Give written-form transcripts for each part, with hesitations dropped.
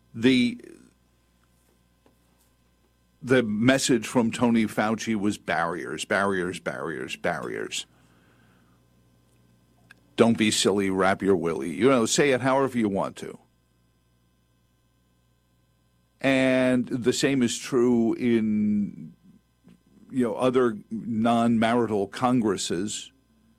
The message from Tony Fauci was barriers, barriers, barriers, barriers. Don't be silly, wrap your willy. Say it however you want to. And the same is true in, other non-marital congresses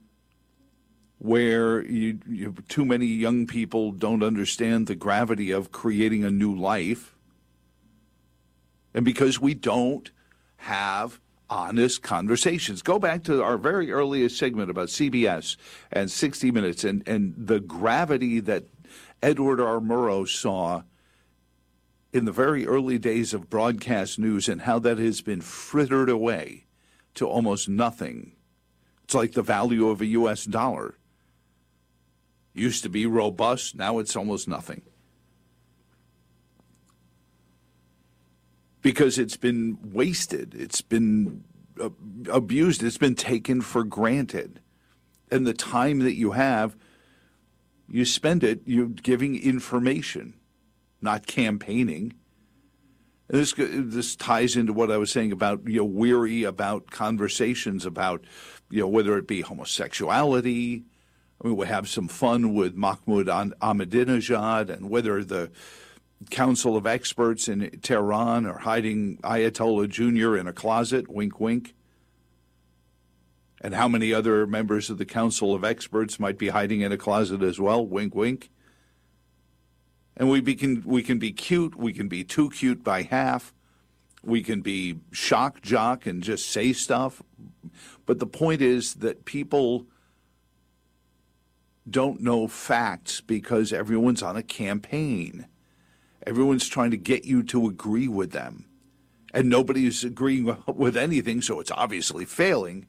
where too many young people don't understand the gravity of creating a new life. And because we don't have honest conversations. Go back to our very earliest segment about CBS and 60 Minutes and the gravity that Edward R. Murrow saw in the very early days of broadcast news and how that has been frittered away to almost nothing. It's like the value of a U.S. dollar. Used to be robust, now it's almost nothing. Because it's been wasted, it's been abused, it's been taken for granted. And the time that you have, you spend it, you're giving information, not campaigning. And this ties into what I was saying about, weary about conversations about, whether it be homosexuality. I mean, we have some fun with Mahmoud Ahmadinejad and whether the Council of Experts in Tehran are hiding Ayatollah Jr. in a closet, wink, wink. And how many other members of the Council of Experts might be hiding in a closet as well, wink, wink. And we can be cute, we can be too cute by half, we can be shock jock and just say stuff. But the point is that people don't know facts because everyone's on a campaign. Everyone's trying to get you to agree with them. And nobody's agreeing with anything, so it's obviously failing.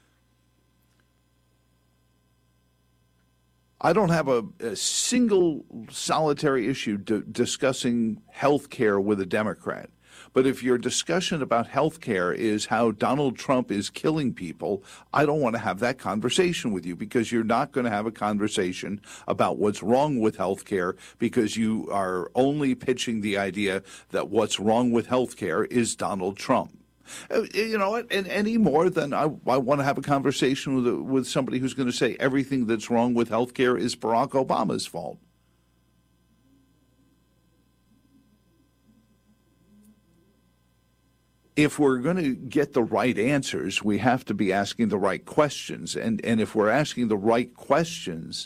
I don't have a single solitary issue discussing health care with a Democrat. But if your discussion about health care is how Donald Trump is killing people, I don't want to have that conversation with you because you're not going to have a conversation about what's wrong with health care because you are only pitching the idea that what's wrong with health care is Donald Trump. And any more than I want to have a conversation with somebody who's going to say everything that's wrong with health care is Barack Obama's fault. If we're going to get the right answers, we have to be asking the right questions. And if we're asking the right questions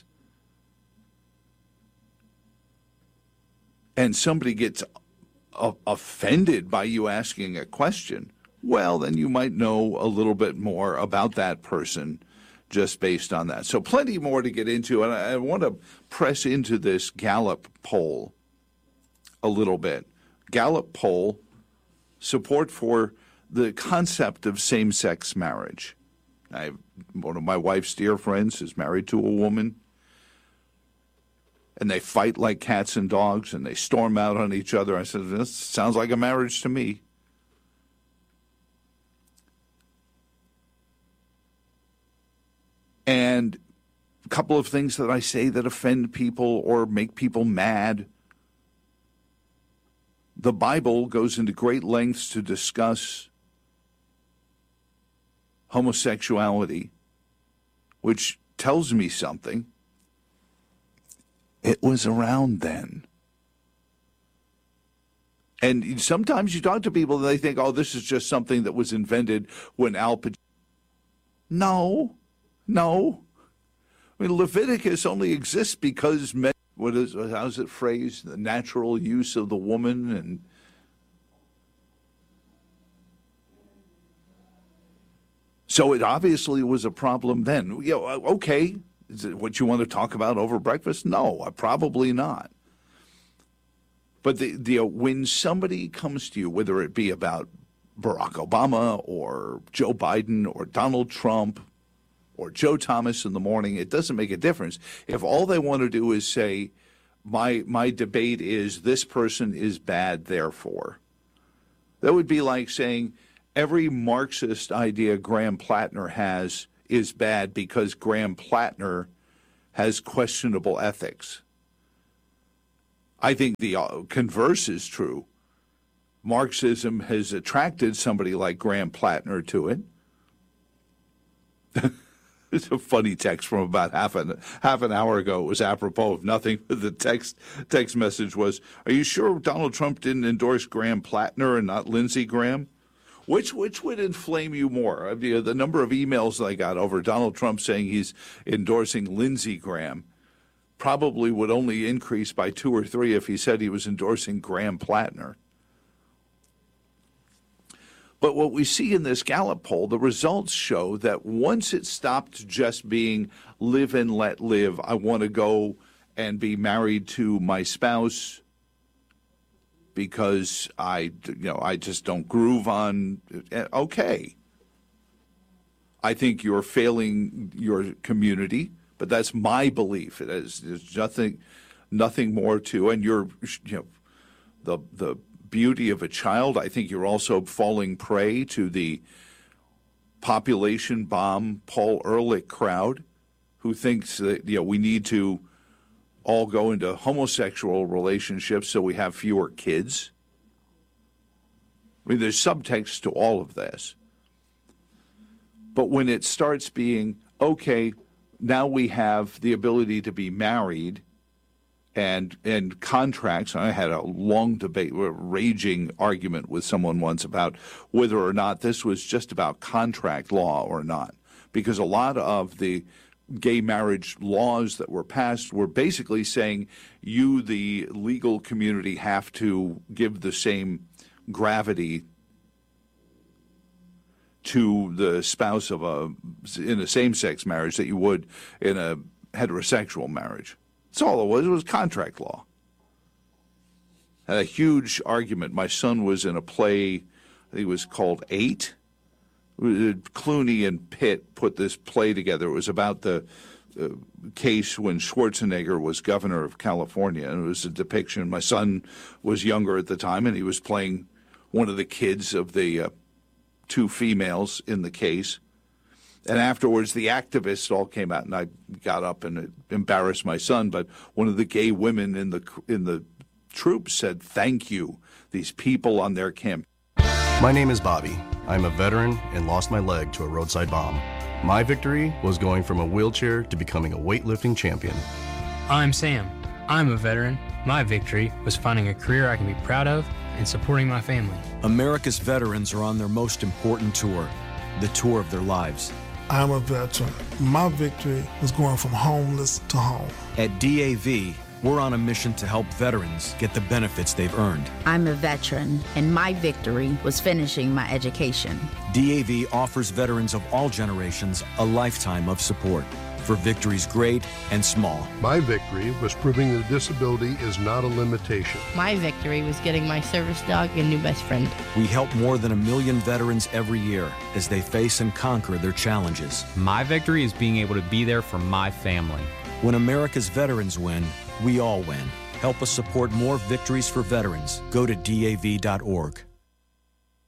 and somebody gets offended by you asking a question, well, then you might know a little bit more about that person just based on that. So plenty more to get into. And I want to press into this Gallup poll a little bit. Gallup poll. Support for the concept of same-sex marriage. One of my wife's dear friends is married to a woman, and they fight like cats and dogs, and they storm out on each other. I said, this sounds like a marriage to me. And a couple of things that I say that offend people or make people mad. The Bible goes into great lengths to discuss homosexuality, which tells me something. It was around then. And sometimes you talk to people and they think, oh, this is just something that was invented when Al Pacino. No. I mean, Leviticus only exists because men. How's it phrased? The natural use of the woman and so it obviously was a problem then. Okay, is it what you want to talk about over breakfast? No, probably not. But when somebody comes to you, whether it be about Barack Obama or Joe Biden or Donald Trump or Joe Thomas in the morning, it doesn't make a difference. If all they want to do is say, my debate is this person is bad, therefore. That would be like saying every Marxist idea Graham Plattner has is bad because Graham Plattner has questionable ethics. I think the converse is true. Marxism has attracted somebody like Graham Plattner to it. It's a funny text from about half an hour ago. It was apropos of nothing. The text message was, "Are you sure Donald Trump didn't endorse Graham Plattner and not Lindsey Graham?" Which would inflame you more? The number of emails I got over Donald Trump saying he's endorsing Lindsey Graham probably would only increase by 2 or 3 if he said he was endorsing Graham Plattner. But what we see in this Gallup poll, the results show that once it stopped just being live and let live, I want to go and be married to my spouse because I just don't groove on, okay. I think you're failing your community, but that's my belief. There's nothing more to, and the beauty of a child. I think you're also falling prey to the population bomb Paul Ehrlich crowd, who thinks that we need to all go into homosexual relationships so we have fewer kids. I mean, there's subtext to all of this. But when it starts being, okay, now we have the ability to be married and contracts. I had a long debate, a raging argument with someone once about whether or not this was just about contract law or not, because a lot of the gay marriage laws that were passed were basically saying you, the legal community, have to give the same gravity to the spouse in a same-sex marriage that you would in a heterosexual marriage. That's all it was. It was contract law. Had a huge argument. My son was in a play, I think it was called 8. Clooney and Pitt put this play together. It was about the case when Schwarzenegger was governor of California, and it was a depiction. My son was younger at the time, and he was playing one of the kids of the 2 females in the case. And afterwards, the activists all came out, and I got up and embarrassed my son. But one of the gay women in the troupe said, "Thank you, these people on their camp." My name is Bobby. I'm a veteran and lost my leg to a roadside bomb. My victory was going from a wheelchair to becoming a weightlifting champion. I'm Sam. I'm a veteran. My victory was finding a career I can be proud of and supporting my family. America's veterans are on their most important tour, the tour of their lives. I'm a veteran. My victory was going from homeless to home. At DAV, we're on a mission to help veterans get the benefits they've earned. I'm a veteran, and my victory was finishing my education. DAV offers veterans of all generations a lifetime of support for victories great and small. My victory was proving that disability is not a limitation. My victory was getting my service dog a new best friend. We help more than 1 million veterans every year as they face and conquer their challenges. My victory is being able to be there for my family. When America's veterans win, we all win. Help us support more victories for veterans. Go to DAV.org.